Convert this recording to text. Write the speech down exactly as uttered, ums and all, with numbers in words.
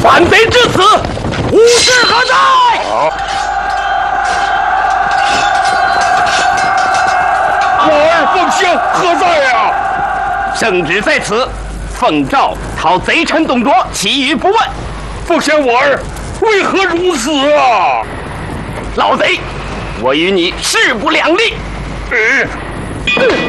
反贼至此，吾事何在？ 好。我儿奉先何在呀？ 圣旨在此，奉诏讨贼臣董卓，其余不问。 奉先我儿为何如此啊？ 老贼，我与你势不两立。 嗯。